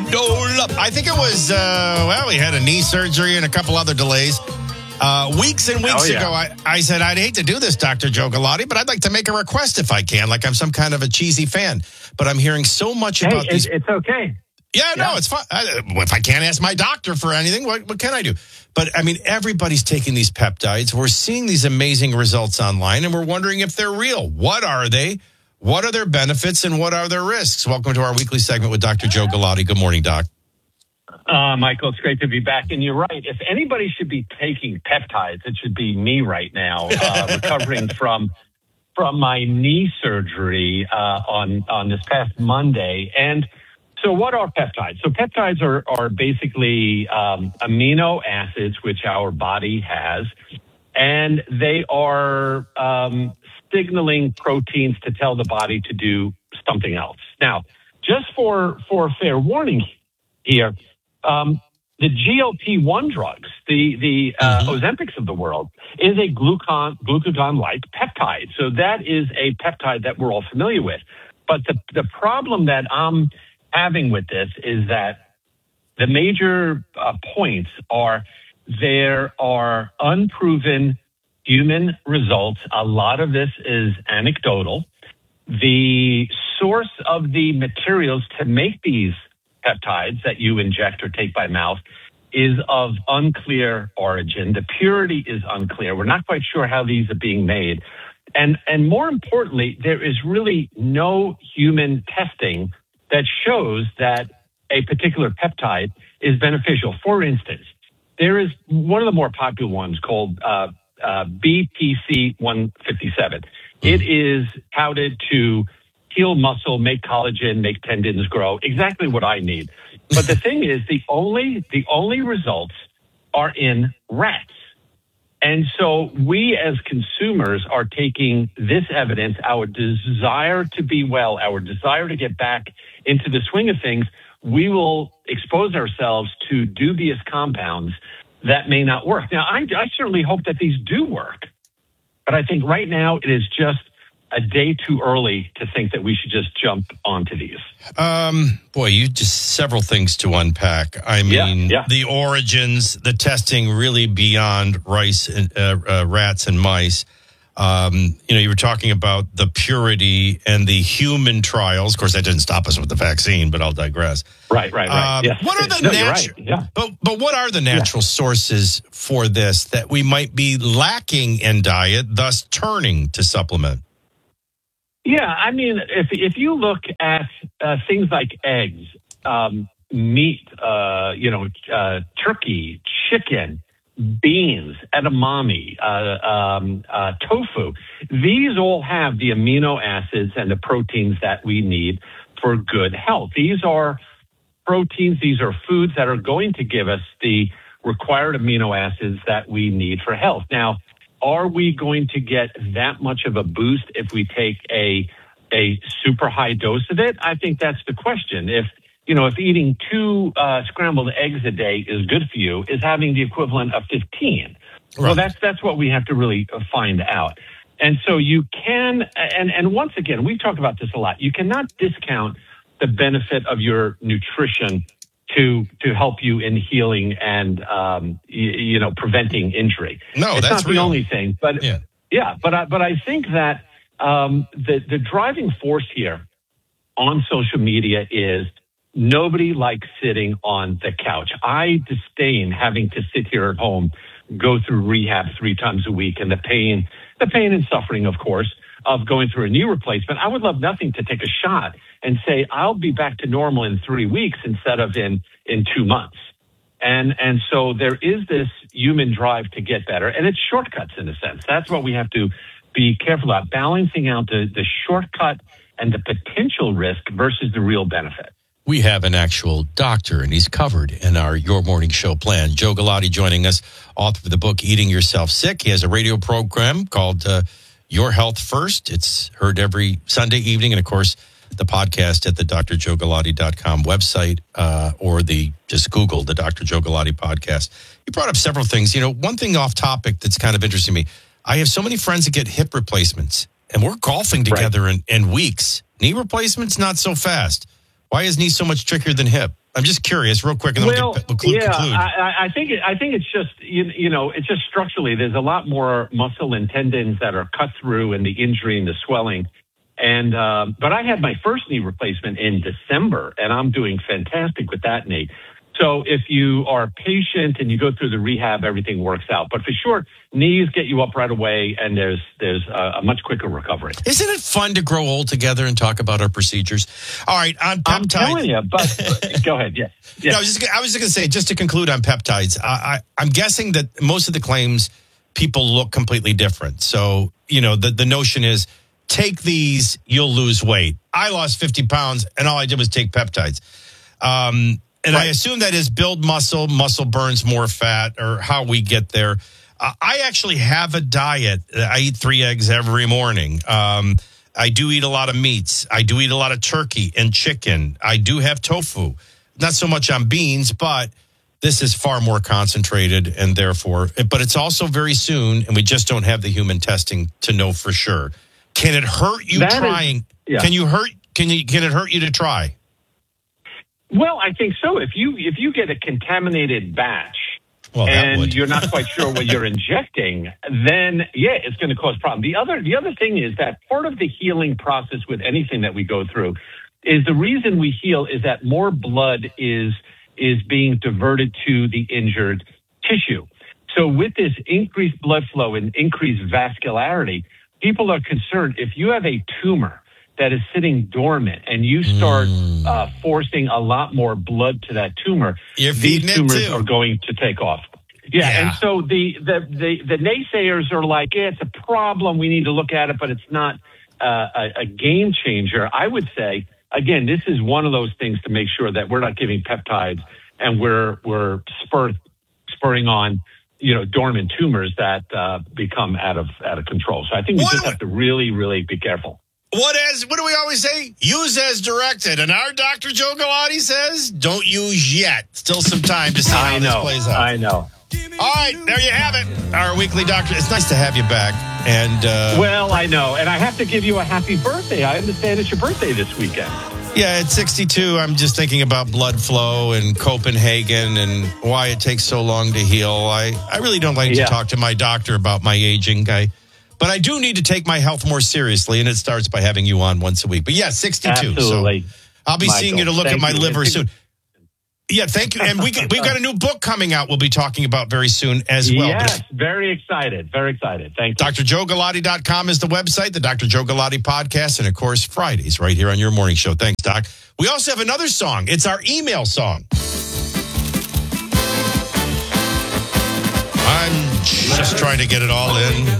bundle up. I think it was, we had a knee surgery and a couple other delays. Weeks and weeks ago, I said, I'd hate to do this, Dr. Joe Galati, but I'd like to make a request if I can, like I'm some kind of a cheesy fan. But I'm hearing so much about these. It's okay. Yeah, no, it's fine. If I can't ask my doctor for anything, what can I do? But, I mean, everybody's taking these peptides. We're seeing these amazing results online, and we're wondering if they're real. What are they? What are their benefits, and what are their risks? Welcome to our weekly segment with Dr. Joe Galati. Good morning, Doc. Michael, it's great to be back. And you're right. If anybody should be taking peptides, it should be me right now, recovering from my knee surgery on this past Monday. And so what are peptides? So peptides are basically amino acids, which our body has, and they are signaling proteins to tell the body to do something else. Now, just for fair warning here, the GLP-1 drugs, the Ozempics of the world, is a glucagon-like peptide. So that is a peptide that we're all familiar with. But the problem that I'm having with this is that the major points are there are unproven human results. A lot of this is anecdotal. The source of the materials to make these peptides that you inject or take by mouth is of unclear origin. The purity is unclear. We're not quite sure how these are being made. And more importantly, there is really no human testing that shows that a particular peptide is beneficial. For instance, there is one of the more popular ones called BPC-157. It is touted to heal muscle, make collagen, make tendons grow, exactly what I need. But the thing is, the only results are in rats. And so we as consumers are taking this evidence, our desire to be well, our desire to get back into the swing of things, we will expose ourselves to dubious compounds that may not work. Now, I certainly hope that these do work, but I think right now it is just a day too early to think that we should just jump onto these. You just several things to unpack. I mean, the origins, the testing really beyond rats and mice. You were talking about the purity and the human trials. Of course, that didn't stop us with the vaccine, but I'll digress. Right. Yes. What are the natural? But what are the natural sources for this that we might be lacking in diet, thus turning to supplement? Yeah, I mean, if you look at things like eggs, meat, turkey, chicken, beans, edamame, tofu, these all have the amino acids and the proteins that we need for good health. These are proteins, these are foods that are going to give us the required amino acids that we need for health. Now, are we going to get that much of a boost if we take a super high dose of it? I think that's the question. If eating 2 scrambled eggs a day is good for you, is having the equivalent of 15. Right. Well, that's what we have to really find out. And so you can, and once again, we talk about this a lot, you cannot discount the benefit of your nutrition to help you in healing and preventing injury. No, it's that's not the only thing, but but I think that the driving force here on social media is nobody likes sitting on the couch. I disdain having to sit here at home, go through rehab 3 times a week, and the pain and suffering, of course, of going through a knee replacement. I would love nothing to take a shot and say, I'll be back to normal in 3 weeks instead of in 2 months. And so there is this human drive to get better, and it's shortcuts in a sense. That's what we have to be careful about, balancing out the shortcut and the potential risk versus the real benefit. We have an actual doctor, and he's covered in our Your Morning Show plan. Joe Galati joining us, author of the book, Eating Yourself Sick. He has a radio program called Your Health First. It's heard every Sunday evening, and, of course, the podcast at the drjoegalati.com website or just Google the Dr. Joe Galati podcast. You brought up several things. One thing off topic that's kind of interesting to me, I have so many friends that get hip replacements, and we're golfing together in weeks. Knee replacements, not so fast. Why is knee so much trickier than hip? I'm just curious, real quick, and then we'll conclude. I think it's just it's just structurally. There's a lot more muscle and tendons that are cut through, and the injury and the swelling. And but I had my first knee replacement in December, and I'm doing fantastic with that knee. So if you are patient and you go through the rehab, everything works out. But for sure, knees get you up right away, and there's a much quicker recovery. Isn't it fun to grow old together and talk about our procedures? All right, on peptides. I'm telling you, but go ahead. Yes. No, I was just going to say, just to conclude on peptides, I'm guessing that most of the claims people look completely different. So, the notion is, take these, you'll lose weight. I lost 50 pounds, and all I did was take peptides. And right. I assume that is build muscle burns more fat, or how we get there. I actually have a diet. I eat 3 eggs every morning. I do eat a lot of meats. I do eat a lot of turkey and chicken. I do have tofu. Not so much on beans, but this is far more concentrated, and therefore, but it's also very soon, and we just don't have the human testing to know for sure. Can it hurt you trying? Can it hurt you to try? Well, I think so. If you get a contaminated batch and you're not quite sure what you're injecting, then it's going to cause problems. The other thing is that part of the healing process with anything that we go through is the reason we heal is that more blood is being diverted to the injured tissue. So with this increased blood flow and increased vascularity, people are concerned if you have a tumor that is sitting dormant and you start forcing a lot more blood to that tumor, these tumors are going to take off. Yeah. And so the naysayers are like, it's a problem, we need to look at it, but it's not a game changer. I would say, again, this is one of those things to make sure that we're not giving peptides and we're spurring on dormant tumors that become out of control. So I think we just have to really, really be careful. What do we always say? Use as directed. And our Dr. Joe Galati says, don't use yet. Still some time to see how this plays out. I know. All right, there you have it. Our weekly doctor. It's nice to have you back. And well, I know. And I have to give you a happy birthday. I understand it's your birthday this weekend. Yeah, at 62, I'm just thinking about blood flow and Copenhagen and why it takes so long to heal. I really don't like to talk to my doctor about my aging. But I do need to take my health more seriously, and it starts by having you on once a week. But 62. Absolutely. So I'll be seeing you to look at my liver soon. Yeah, thank you. And we've got a new book coming out we'll be talking about very soon as well. Yes, very excited. Very excited. Thank you. DrJoeGalati.com is the website, the Dr. Joe Galati podcast, and, of course, Fridays right here on your morning show. Thanks, Doc. We also have another song. It's our email song. I'm just trying to get it all in.